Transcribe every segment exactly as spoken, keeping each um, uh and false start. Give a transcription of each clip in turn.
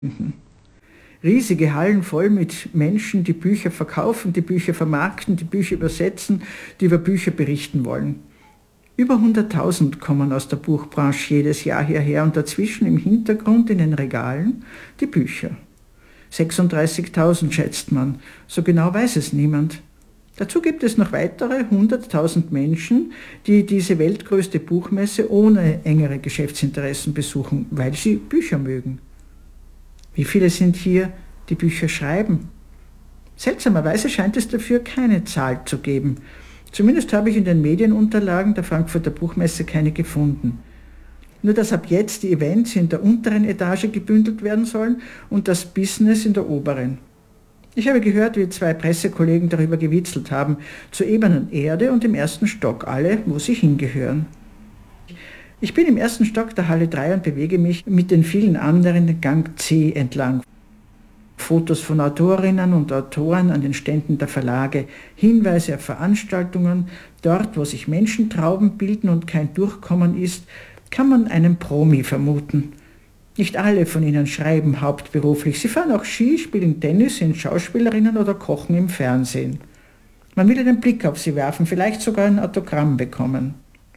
Riesige Hallen voll mit Menschen, die Bücher verkaufen, die Bücher vermarkten, die Bücher übersetzen, die über Bücher berichten wollen. Über hunderttausend kommen aus der Buchbranche jedes Jahr hierher und dazwischen im Hintergrund in den Regalen die Bücher. sechsunddreißigtausend schätzt man, so genau weiß es niemand. Dazu gibt es noch weitere hunderttausend Menschen, die diese weltgrößte Buchmesse ohne engere Geschäftsinteressen besuchen, weil sie Bücher mögen. Wie viele sind hier, die Bücher schreiben? Seltsamerweise scheint es dafür keine Zahl zu geben. Zumindest habe ich in den Medienunterlagen der Frankfurter Buchmesse keine gefunden. Nur dass ab jetzt die Events in der unteren Etage gebündelt werden sollen und das Business in der oberen. Ich habe gehört, wie zwei Pressekollegen darüber gewitzelt haben, zur ebenen Erde und im ersten Stock, alle, wo sie hingehören. Ich bin im ersten Stock der Halle drei und bewege mich mit den vielen anderen den Gang C entlang. Fotos von Autorinnen und Autoren an den Ständen der Verlage, Hinweise auf Veranstaltungen. Dort, wo sich Menschentrauben bilden und kein Durchkommen ist, kann man einen Promi vermuten. Nicht alle von ihnen schreiben hauptberuflich. Sie fahren auch Ski, spielen Tennis, sind Schauspielerinnen oder kochen im Fernsehen. Man will einen Blick auf sie werfen, vielleicht sogar ein Autogramm bekommen.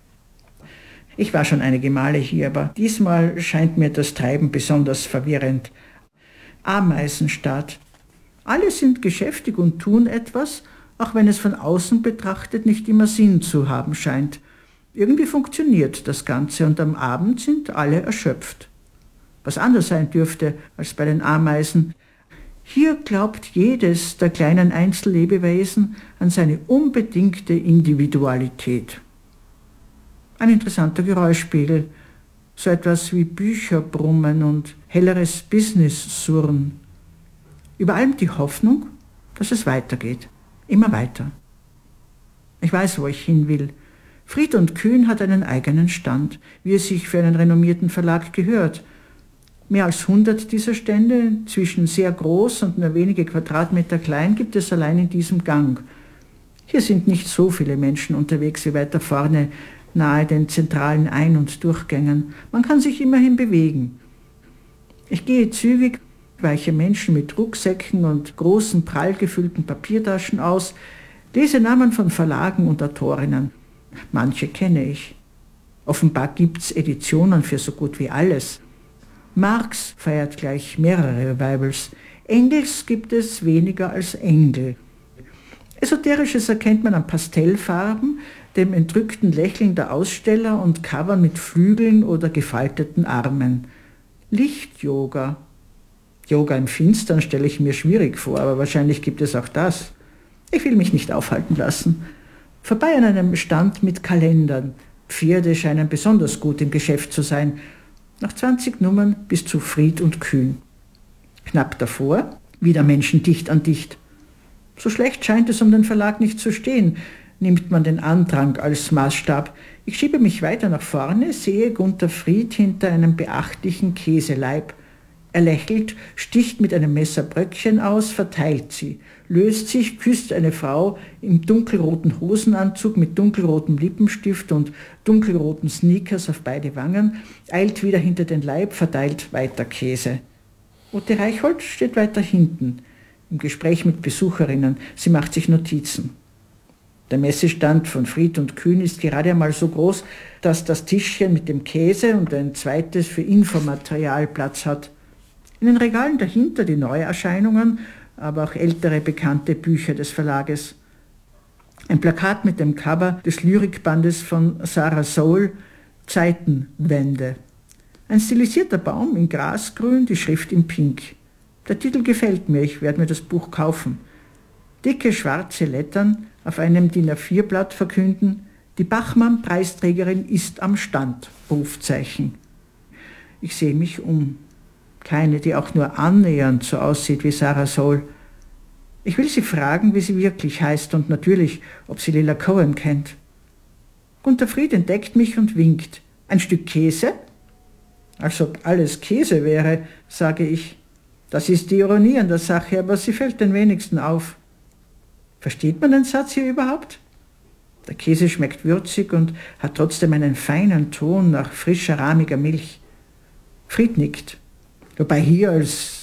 Ich war schon einige Male hier, aber diesmal scheint mir das Treiben besonders verwirrend. Ameisenstadt. Alle sind geschäftig und tun etwas, auch wenn es von außen betrachtet nicht immer Sinn zu haben scheint. Irgendwie funktioniert das Ganze und am Abend sind alle erschöpft. Was anders sein dürfte als bei den Ameisen. Hier glaubt jedes der kleinen Einzellebewesen an seine unbedingte Individualität. Ein interessanter Geräuschpegel, so etwas wie Bücherbrummen und helleres Business-Surren. Über allem die Hoffnung, dass es weitergeht, immer weiter. Ich weiß, wo ich hin will. Fried und Kühn hat einen eigenen Stand, wie es sich für einen renommierten Verlag gehört. Mehr als hundert dieser Stände, zwischen sehr groß und nur wenige Quadratmeter klein, gibt es allein in diesem Gang. Hier sind nicht so viele Menschen unterwegs wie weiter vorne, nahe den zentralen Ein- und Durchgängen. Man kann sich immerhin bewegen. Ich gehe zügig, weiche Menschen mit Rucksäcken und großen, prall gefüllten Papiertaschen aus, lese Namen von Verlagen und Autorinnen. Manche kenne ich. Offenbar gibt's Editionen für so gut wie alles. Marx feiert gleich mehrere Revivals. Engels gibt es weniger als Engel. Esoterisches erkennt man an Pastellfarben, dem entrückten Lächeln der Aussteller und Covern mit Flügeln oder gefalteten Armen. Licht-Yoga. Yoga im Finstern stelle ich mir schwierig vor, aber wahrscheinlich gibt es auch das. Ich will mich nicht aufhalten lassen. Vorbei an einem Stand mit Kalendern. Pferde scheinen besonders gut im Geschäft zu sein. Nach zwanzig Nummern bis zu Fried und Kühn. Knapp davor, wieder Menschen dicht an dicht. So schlecht scheint es um den Verlag nicht zu stehen, nimmt man den Andrang als Maßstab. Ich schiebe mich weiter nach vorne, sehe Gunter Fried hinter einem beachtlichen Käseleib. Er lächelt, sticht mit einem Messer Bröckchen aus, verteilt sie, löst sich, küsst eine Frau im dunkelroten Hosenanzug mit dunkelrotem Lippenstift und dunkelroten Sneakers auf beide Wangen, eilt wieder hinter den Leib, verteilt weiter Käse. Ute Reichhold steht weiter hinten, im Gespräch mit Besucherinnen. Sie macht sich Notizen. Der Messestand von Fried und Kühn ist gerade einmal so groß, dass das Tischchen mit dem Käse und ein zweites für Infomaterial Platz hat. In den Regalen dahinter die Neuerscheinungen, aber auch ältere bekannte Bücher des Verlages. Ein Plakat mit dem Cover des Lyrikbandes von Sarah Soul, Zeitenwende. Ein stilisierter Baum in Grasgrün, die Schrift in Pink. Der Titel gefällt mir, ich werde mir das Buch kaufen. Dicke schwarze Lettern auf einem D I N A vier Blatt verkünden, die Bachmann-Preisträgerin ist am Stand, Rufzeichen. Ich sehe mich um. Keine, die auch nur annähernd so aussieht wie Sarah Soul. Ich will sie fragen, wie sie wirklich heißt und natürlich, ob sie Lila Cohen kennt. Gunter Fried entdeckt mich und winkt. Ein Stück Käse? Als ob alles Käse wäre, sage ich. Das ist die Ironie an der Sache, aber sie fällt den wenigsten auf. Versteht man den Satz hier überhaupt? Der Käse schmeckt würzig und hat trotzdem einen feinen Ton nach frischer, rahmiger Milch. Fried nickt. Dabei hier als